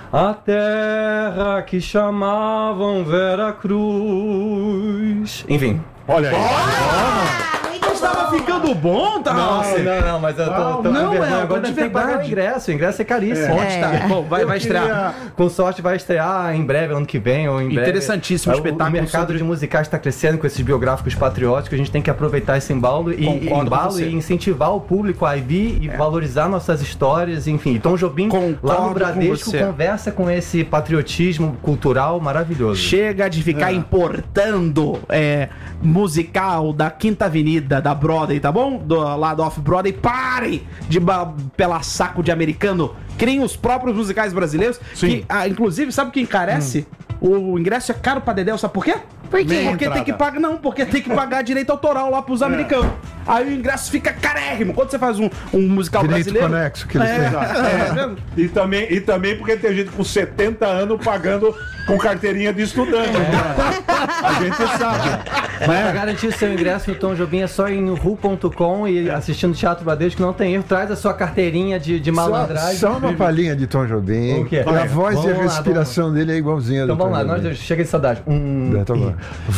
A terra que chamavam Vera Cruz. Enfim. Olha aí. Tava ficando bom, tá? Não, mas eu tô com vergonha. Agora tem que pagar o ingresso. O ingresso é caríssimo. Onde tá? Bom, vai estrear. Com sorte vai estrear em breve, ano que vem ou em breve. Interessantíssimo espetáculo. O mercado de musicais está crescendo com esses biográficos patrióticos. A gente tem que aproveitar esse embalo e incentivar o público a vir e valorizar nossas histórias. Enfim, Tom Jobim lá no Bradesco conversa com esse patriotismo cultural maravilhoso. Chega de ficar importando musical da Quinta Avenida, da Broadway, tá bom? Lá do Off-Broadway. Pare de pelar saco de americano. Criem os próprios musicais brasileiros. Sim. Que, inclusive, sabe o que encarece? O ingresso é caro pra Dedéu, sabe por quê? Por quê? Porque tem que pagar, porque tem que pagar direito autoral lá pros americanos. Aí o ingresso fica carérrimo. Quando você faz um musical direito brasileiro... conexo que eles têm. E também porque tem gente com 70 anos pagando com carteirinha de estudante. A gente sabe. Para garantir o seu ingresso no Tom Jobim é só ir no ru.com e assistindo Teatro Bradesco, não tem erro. Traz a sua carteirinha de malandragem. Só uma palhinha de Tom Jobim. O quê? A voz e a Vamos lá, respiração dele é igualzinha Então do vamos Tom lá, Jobim. chega de saudade. Tá bom.